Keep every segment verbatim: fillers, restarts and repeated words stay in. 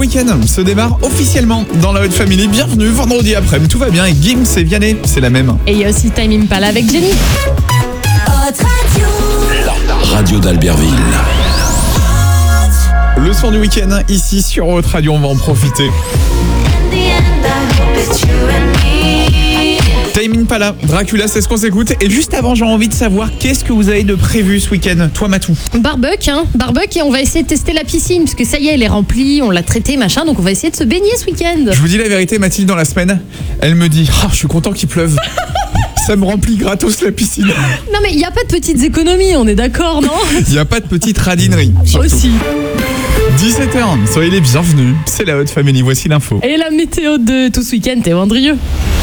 week-end se démarre officiellement dans la Haute Family. Bienvenue vendredi après-midi, tout va bien et Gims et Vianney, c'est la même. Et il y a aussi Time Impala avec Jenny. La radio d'Albertville. Le son du week-end ici sur Haute Radio, on va en profiter. Time Impala, Dracula, c'est ce qu'on s'écoute. Et juste avant, j'ai envie de savoir qu'est-ce que vous avez de prévu ce week-end, toi Matou? Barbecue, hein, barbecue, et on va essayer de tester la piscine, parce que ça y est, elle est remplie, on l'a traitée, machin, donc on va essayer de se baigner ce week-end. Je vous dis la vérité, Mathilde, dans la semaine, elle me dit oh, je suis content qu'il pleuve. Ça me remplit gratos la piscine. Non mais il n'y a pas de petites économies, on est d'accord, non? Il n'y a pas de petite radinerie. Aussi. dix-sept heures, soyez les bienvenus. C'est la Haute Family, voici l'info. Et la météo de tout ce week-end, Théo Andrieux.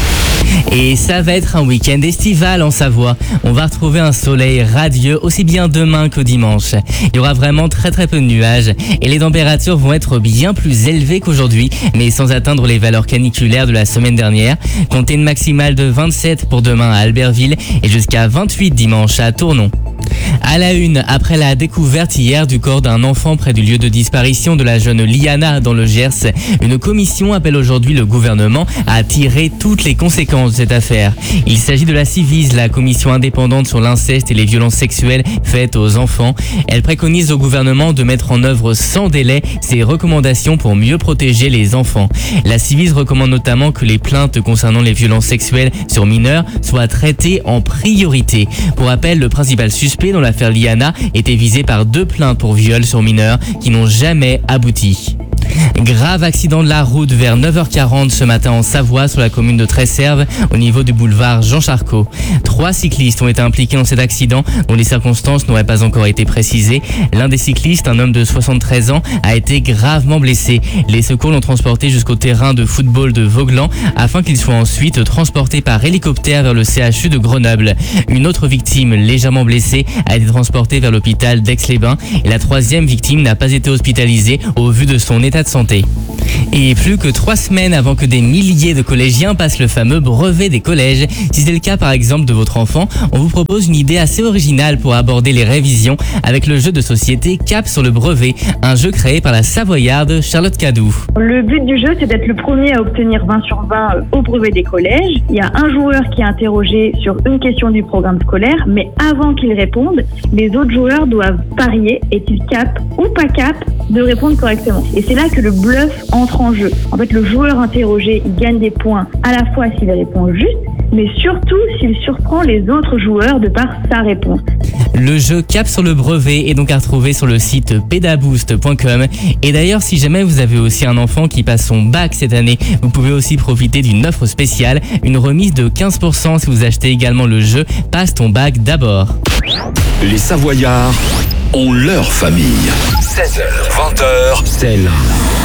Et ça va être un week-end estival en Savoie. On va retrouver un soleil radieux aussi bien demain que dimanche. Il y aura vraiment très très peu de nuages et les températures vont être bien plus élevées qu'aujourd'hui, mais sans atteindre les valeurs caniculaires de la semaine dernière. Comptez une maximale de vingt-sept pour demain à Albertville et jusqu'à vingt-huit dimanche à Tournon. À la une, après la découverte hier du corps d'un enfant près du lieu de disparition de la jeune Liana dans le Gers, une commission appelle aujourd'hui le gouvernement à tirer toutes les conséquences de cette affaire. Il s'agit de la Civise, la commission indépendante sur l'inceste et les violences sexuelles faites aux enfants. Elle préconise au gouvernement de mettre en œuvre sans délai ses recommandations pour mieux protéger les enfants. La Civise recommande notamment que les plaintes concernant les violences sexuelles sur mineurs soient traitées en priorité. Pour rappel, le principal suspect dans l'affaire Liana était visé par deux plaintes pour viol sur mineurs qui n'ont jamais abouti. Grave accident de la route vers neuf heures quarante ce matin en Savoie sur la commune de Tresserve au niveau du boulevard Jean Charcot. Trois cyclistes ont été impliqués dans cet accident dont les circonstances n'auraient pas encore été précisées. L'un des cyclistes, un homme de soixante-treize ans, a été gravement blessé. Les secours l'ont transporté jusqu'au terrain de football de Vauglan afin qu'il soit ensuite transporté par hélicoptère vers le C H U de Grenoble. Une autre victime légèrement blessée a été transportée vers l'hôpital d'Aix-les-Bains et la troisième victime n'a pas été hospitalisée au vu de son état de santé. Et plus que trois semaines avant que des milliers de collégiens passent le fameux brevet des collèges. Si c'est le cas par exemple de votre enfant, on vous propose une idée assez originale pour aborder les révisions avec le jeu de société Cap sur le brevet, un jeu créé par la Savoyarde Charlotte Cadou. Le but du jeu, c'est d'être le premier à obtenir vingt sur vingt au brevet des collèges. Il y a un joueur qui est interrogé sur une question du programme scolaire, mais avant qu'il réponde, les autres joueurs doivent parier, est-il cap ou pas cap de répondre correctement. Et c'est là que le bluff entre en jeu. En fait, le joueur interrogé, il gagne des points à la fois s'il répond juste, mais surtout s'il surprend les autres joueurs de par sa réponse. Le jeu Cap sur le brevet est donc à retrouver sur le site pedaboost point com. Et d'ailleurs, si jamais vous avez aussi un enfant qui passe son bac cette année, vous pouvez aussi profiter d'une offre spéciale, une remise de quinze pour cent si vous achetez également le jeu Passe ton bac d'abord. Les Savoyards ont leur famille. seize heures, vingt heures, c'est là.